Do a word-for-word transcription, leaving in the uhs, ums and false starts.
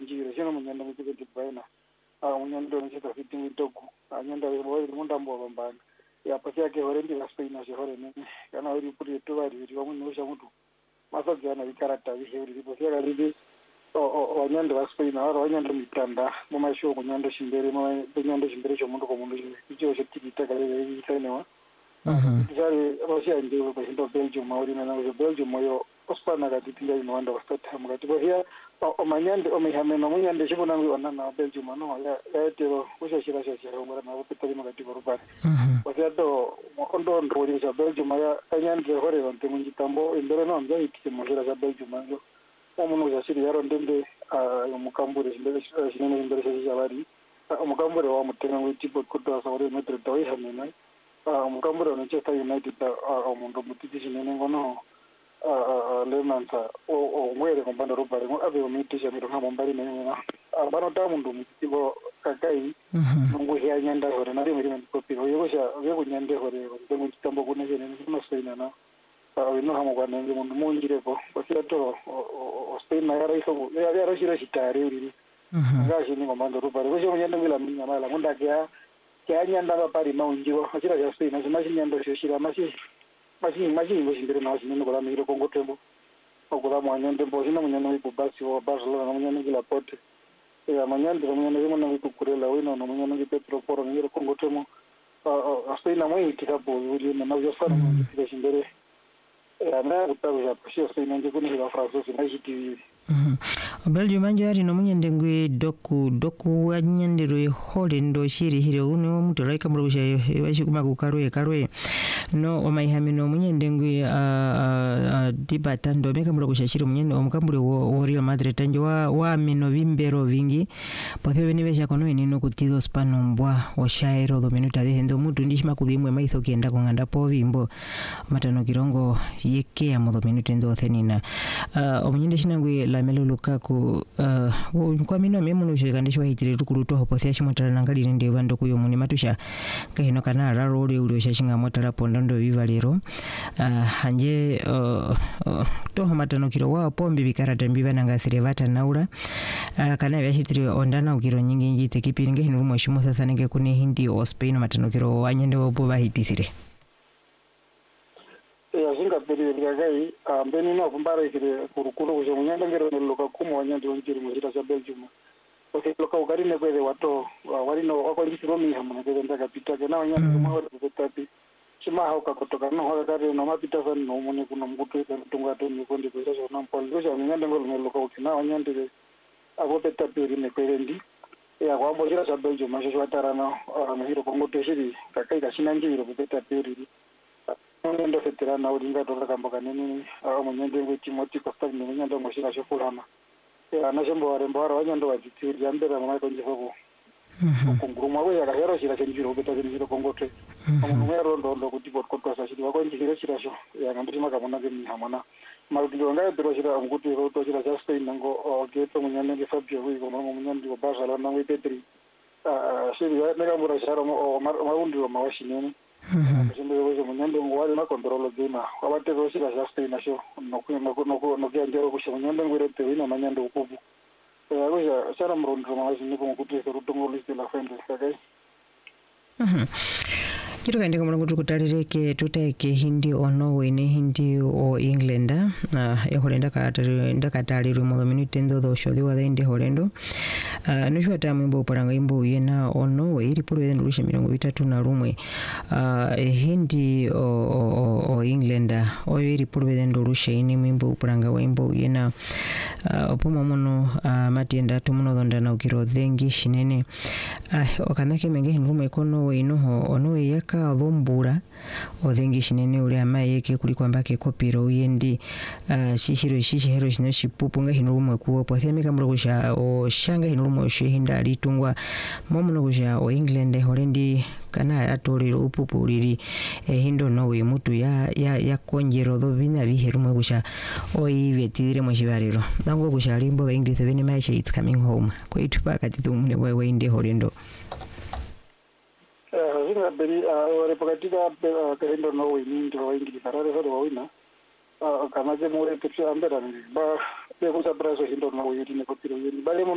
njira chino munyanda muchikoti bwaina ah munyanda muchita fitting itoku anyanda wori mundambo bambana ya pasi yake hore ndi Spain na hore ne kana uri kuri to vari uri vamwe nosha mutu masaga na vikarata vihe uri pasi yake ridi o o anyanda wa Spain aro anyanda mitanda mu masho kunyanda shimbere mu nyanda shimbere cho mundu ko mundu icho chetikita kale itanewa mhm jari Russia ndio kwa hindo Belgium mauri na na Belgium moyo ospana kati tinga inwanda wastata mukati kwa hiya o manyande o mihameno munyande chibona ngwana na Belgium no ya etero kushashira shashira ngora na bopetari mukati kwa rubani mhm kwa hiya to ondo ndo uri za Belgium ya anyande hore wante munjitambo imbere no mja ikite mujira za Belgium njo omuntu yashiri yaro ndende mukambure imbere shinene imbere shashi bari umukambure wa mutenga witipo kutoa sawari metro tawi hamena umukambure wa Manchester United umuntu mutiti shinene ngono lemansa o mwere kombanda rubari ngo ave umitisha miro ngambo mbali menena bano ta mundu mutibo kakai mungu hiya nyanda hore na rimwe rimwe kopiro yosha yego nyande hore ngo kitambo kunese ne no Spain na no hamo kwa nenge mundu munjire ko basira to Spain na yara iso ya yara shira shitare uri ngashi ni kombanda rubari ngo nyanda ngila minya mala munda kya kya nyanda ba pari maunjiwa ashira ya Spain na mashi nyanda shira mashi mashi mashi ngo shimbere na shini ngo la miro kongo tembo okula mwanyande mbo shina munyana wipo basi wa Barcelona na munyana ngila pote ya manyande munyana ngina wipo kurela wino na munyana ngi Petro Poro ngiro kongo tembo Spain na mwe kitapo uli na navyo sana ngo shimbere ya na kutabu ya pashio Spain ngi kuni la France na hiti Belgium manjari no munyende ngwe doku doku anyandero hole ndo shiri hire uni wo muto laika murusha bashikuma ku karwe karwe no omaihame no munyende ngwe a dibata ndo meka murusha shiri munyende omukambure wo Real Madrid tanje wa wa mino vimbero vingi pothe bene besha kono enino kutido spanombwa wa shairo do minuta de ndo mutu ndishima kulimwe maitho kienda konganda po vimbo matano kirongo yeke ya modo minuta ndo thenina omunyende shinangwe la Melo Lukaku uh kwa mino memo no shekandishwa hitire rukuruto hoposia chimotara nangali nende bando kuyo muni matusha kahino kana raro uri uri shashinga motara pondondo viva lero uh hanje uh, uh toho matano kiro wa pombi bikarata mbiva nangasire vata naura uh, kana byashitire ondana ukiro nyingi njite kipiringe hino rumo shimo sasa nenge kune hindi o Spain matano kiro wanyende obo bahitisire ya zinga peri ngagai ambeni no kumbara ikire kurukuru kujo munyanda ngero loka kumo wanyandi onjiri muzita za Belgium okay loka ugari ne kwede wato wali no wako lisiro mi hamuna kwede ndaka pitake na wanyandi mo hore kutapi chima hauka kutoka no hore kare no mapita sana no mune kuna mgutu tunga to ni konde kwa sasa na mpolo ja munyanda ngoro ne loka ukina wanyandi agope tapiri ne kwede ndi ya kwa mbojira za Belgium masho watarana na hiro kongo teshiri kakai kashina njiro kupeta peri ndo veterana ulinga dola kamboka nini munyende ngwe Timothy Costa ni munyende ngoshira shofulama ya nashembo warembo waro wanyando wajitiri yambera mama konje hobo kunguruma we yaka yaro shira chenjiro beta chenjiro kongote umero ndo ndo kuti bot kotosa shiri wakonje hira shira sho ya ngambiri makamona ke mihamona marudiro ngaye bero shira nguti ro to shira just in ngo geto munyende nge Fabio we ngo munyende wa Barcelona ngwe Pedri ah shiri ya mega mura shara mo maundi wa mawashinene Mshimbe wewe munyande ngwali na control gina abate roshira just ina sho no no no no kyanjero kusha munyande ngwirete wina manyande ukubu ya kusha shara mrondo mawashi niko mukutisa rutongo liste la fende sakai kiro kaende kama ngutu kutalireke tuteke hindi ono wene hindi o England na uh, holenda katari ndakatali rumo minute ndo do shodi wa inde holendo uh, nushwa tamu imbo paranga imbo yena ono we iri polo yenda rusha mirongo bitatu na rumwe uh, hindi o, o, o England o iri polo yenda rusha ini imbo paranga wa imbo yena uh, opoma mono uh, matienda tumuno donda na ukiro dhengi shinene uh, okanake menge hinrumo ikono we ino ono we yaka vombura odhengi shinene uri amaye yake kuliko mbake kopiro uyendi uh, shishiro shishi hero shino shipupunga hinurumwe kuwo potheme kamurugusha o shanga hinurumwe shehinda litungwa momuno gusha o England holendi kana atolero upupuliri eh, hindo nowe mutu ya ya ya konjero do bina biherumwe gusha o ivetire mu shibariro nango gusha limbo ba English bene maisha it's coming home ko itupa kati tumune wewe inde holendo zinga beri ore pakatika kahendo no we ni ndo English karare ho wina kama je more picture ambera ba be kusa brazo hindo no we ni ko tiro ni bale